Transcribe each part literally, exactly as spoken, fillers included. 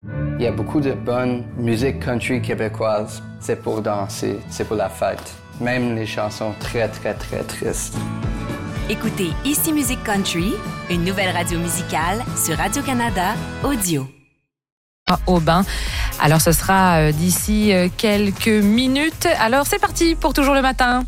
Il y a beaucoup de bonne musique country québécoise. C'est pour danser, c'est pour la fête. Même les chansons très, très, très tristes. Écoutez Ici Musique Country, une nouvelle radio musicale sur Radio-Canada Audio. Aubin. Alors ce sera euh, d'ici euh, quelques minutes. Alors c'est parti pour Toujours le matin.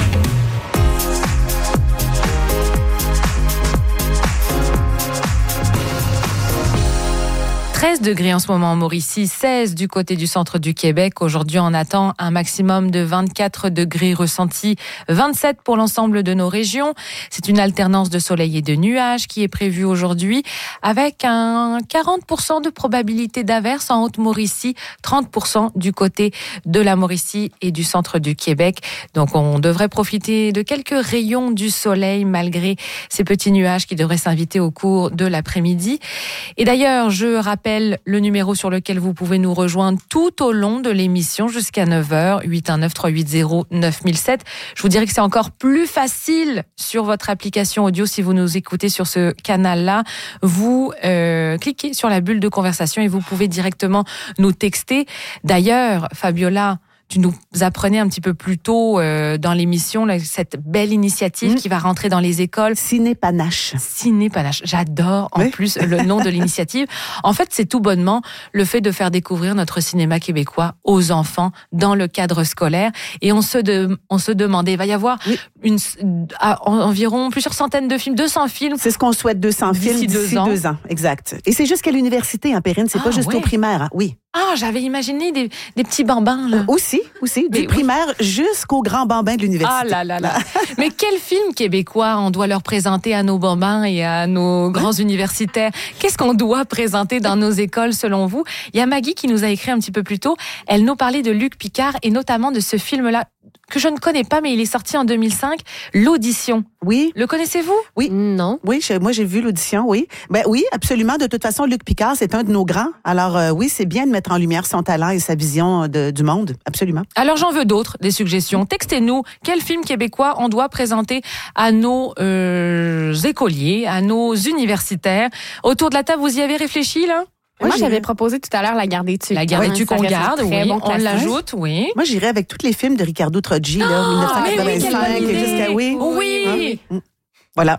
treize degrés en ce moment en Mauricie, seize du côté du centre du Québec. Aujourd'hui, on attend un maximum de vingt-quatre degrés ressentis, vingt-sept pour l'ensemble de nos régions. C'est une alternance de soleil et de nuages qui est prévue aujourd'hui avec un quarante pour cent de probabilité d'averse en Haute-Mauricie, trente pour cent du côté de la Mauricie et du centre du Québec. Donc, on devrait profiter de quelques rayons du soleil malgré ces petits nuages qui devraient s'inviter au cours de l'après-midi. Et d'ailleurs, je rappelle le numéro sur lequel vous pouvez nous rejoindre tout au long de l'émission jusqu'à neuf heures, huit un neuf trois huit zéro neuf mille sept. Je vous dirais que c'est encore plus facile sur votre application audio si vous nous écoutez sur ce canal-là. Vous euh, cliquez sur la bulle de conversation et vous pouvez directement nous texter. D'ailleurs, Fabiola, tu nous apprenais un petit peu plus tôt euh, dans l'émission là, cette belle initiative mmh. qui va rentrer dans les écoles. Ciné Panache. Ciné Panache. J'adore en oui. plus le nom de l'initiative. En fait, c'est tout bonnement le fait de faire découvrir notre cinéma québécois aux enfants dans le cadre scolaire. Et on se, de, on se demandait, il va y avoir oui. une, à, environ plusieurs centaines de films, deux cents films. C'est ce qu'on souhaite, deux cents films d'ici deux ans. deux ans. Exact. Et c'est jusqu'à l'université, hein, Perrine, c'est ah, pas juste ouais. au primaire. Hein. Oui. Ah, j'avais imaginé des, des petits bambins, là. Aussi, aussi. Du Mais primaire oui. jusqu'au grand bambin de l'université. Ah là là là. Mais quel film québécois on doit leur présenter à nos bambins et à nos grands hein? universitaires? Qu'est-ce qu'on doit présenter dans nos écoles, selon vous? Il y a Maggie qui nous a écrit un petit peu plus tôt. Elle nous parlait de Luc Picard et notamment de ce film-là que je ne connais pas, mais il est sorti en deux mille cinq, L'Audition. Oui. Le connaissez-vous? Oui. Non. Oui, je, moi j'ai vu L'Audition, oui. Ben oui, absolument. De toute façon, Luc Picard, c'est un de nos grands. Alors euh, oui, c'est bien de mettre en lumière son talent et sa vision de, du monde. Absolument. Alors j'en veux d'autres, des suggestions. Textez-nous quel film québécois on doit présenter à nos euh, écoliers, à nos universitaires. Autour de la table, vous y avez réfléchi, là? Moi, Moi j'avais proposé tout à l'heure La Garde des Tucs. La Garde des Tucs qu'on garde, oui. Bon on l'ajoute, oui. Moi, j'irais avec tous les films de Ricardo Troggi, là, oh, dix-neuf cent quatre-vingt-cinq oui, jusqu'à oui. Oui. Hein? Voilà.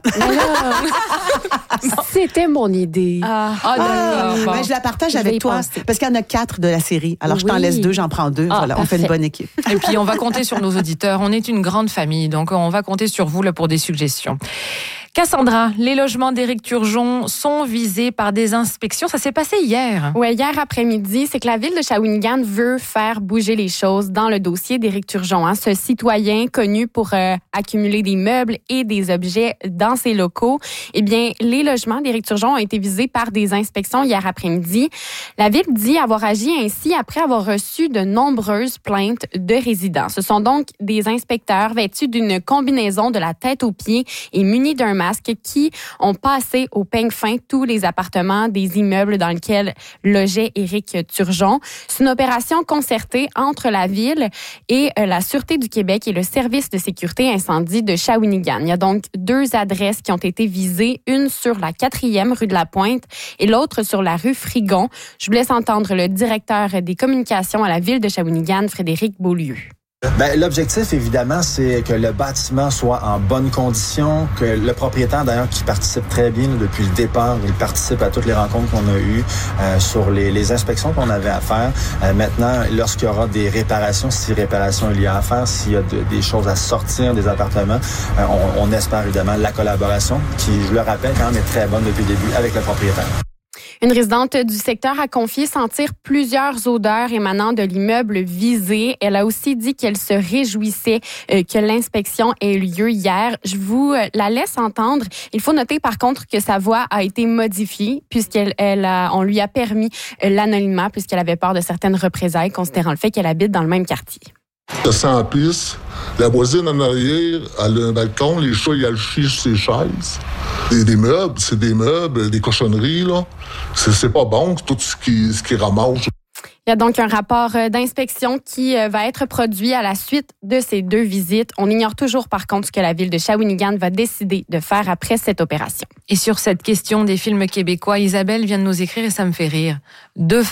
C'était mon idée. Ah, ah d'accord. Ah, ben, je la partage je avec toi penser. Parce qu'il y en a quatre de la série. Alors, oui. je t'en laisse deux, j'en prends deux. Ah, voilà, on fait une bonne équipe. Et puis, on va compter sur nos auditeurs. On est une grande famille, donc on va compter sur vous là, pour des suggestions. Cassandra, les logements d'Éric Turgeon sont visés par des inspections. Ça s'est passé hier. Oui, hier après-midi, c'est que la ville de Shawinigan veut faire bouger les choses dans le dossier d'Éric Turgeon. Hein, ce citoyen connu pour euh, accumuler des meubles et des objets dans ses locaux. Eh bien, les logements d'Éric Turgeon ont été visés par des inspections hier après-midi. La ville dit avoir agi ainsi après avoir reçu de nombreuses plaintes de résidents. Ce sont donc des inspecteurs vêtus d'une combinaison de la tête aux pieds et munis d'un masque qui ont passé au peigne fin tous les appartements des immeubles dans lesquels logeait Éric Turgeon. C'est une opération concertée entre la Ville et la Sûreté du Québec et le Service de sécurité incendie de Shawinigan. Il y a donc deux adresses qui ont été visées, une sur la quatrième rue de la Pointe et l'autre sur la rue Frigon. Je vous laisse entendre le directeur des communications à la Ville de Shawinigan, Frédéric Beaulieu. Ben, l'objectif, évidemment, c'est que le bâtiment soit en bonne condition, que le propriétaire, d'ailleurs, qui participe très bien là, depuis le départ, il participe à toutes les rencontres qu'on a eues euh, sur les, les inspections qu'on avait à faire. Euh, maintenant, lorsqu'il y aura des réparations, si réparations il y a à faire, s'il y a de, des choses à sortir des appartements, euh, on, on espère évidemment la collaboration, qui, je le rappelle, quand même est très bonne depuis le début avec le propriétaire. Une résidente du secteur a confié sentir plusieurs odeurs émanant de l'immeuble visé. Elle a aussi dit qu'elle se réjouissait que l'inspection ait eu lieu hier. Je vous la laisse entendre. Il faut noter par contre que sa voix a été modifiée puisqu'elle elle a, on lui a permis l'anonymat puisqu'elle avait peur de certaines représailles considérant le fait qu'elle habite dans le même quartier. Ça sent la pisse. La voisine en arrière, elle a un balcon, les chats, ils chient sur ses chaises. Des, des meubles, c'est des meubles, des cochonneries, là. C'est, c'est pas bon, tout ce qui, ce qui ramasse. Il y a donc un rapport d'inspection qui va être produit à la suite de ces deux visites. On ignore toujours par contre ce que la ville de Shawinigan va décider de faire après cette opération. Et sur cette question des films québécois, Isabelle vient de nous écrire et ça me fait rire. Deux